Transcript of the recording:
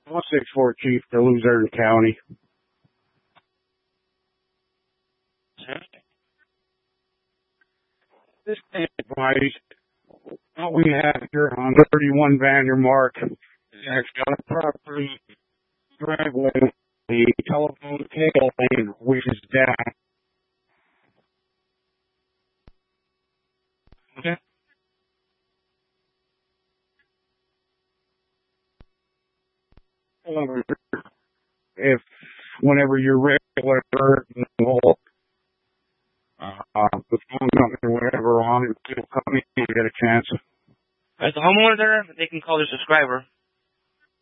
164 Chief to Luzerne County. This advice, what we have here on 31 Vandermark is actually on a property driveway, the telephone cable lane, which is down. Okay. If whenever you're ready, whatever, we'll the phone company or whatever on it, it'll come in and get a chance. As the homeowner there, they can call their subscriber.